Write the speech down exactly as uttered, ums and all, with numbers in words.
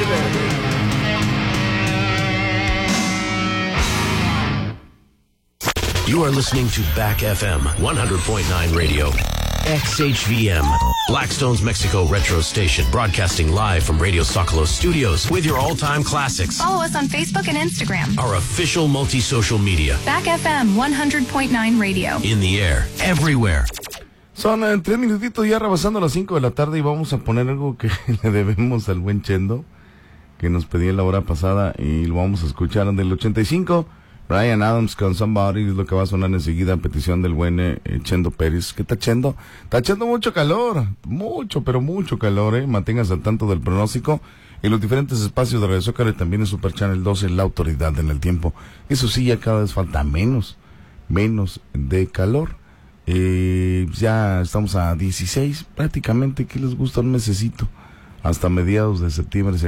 You are listening to Back F M one hundred point nine Radio, X H V M, Blackstone's Mexico Retro Station, broadcasting live from Radio Zocalo Studios with your all-time classics. Follow us on Facebook and Instagram. Our official multi-social media. Back F M one hundred point nine Radio. In the air, everywhere. Son eh, tres minutitos ya rebasando las cinco de la tarde y vamos a poner algo que le debemos al buen Chendo, que nos pedía la hora pasada y lo vamos a escuchar del ochenta y cinco. Bryan Adams con Somebody es lo que va a sonar enseguida en petición del buen eh, Chendo Pérez. ¿Qué está echando? Está echando mucho calor, mucho, pero mucho calor, eh. Manténgase al tanto del pronóstico en los diferentes espacios de Radio Zócalo y también en Super Channel doce, la autoridad en el tiempo. Eso sí, ya cada vez falta menos, menos de calor. Eh, ya estamos a dieciséis, prácticamente, ¿qué les gusta? Un mesecito, hasta mediados de septiembre se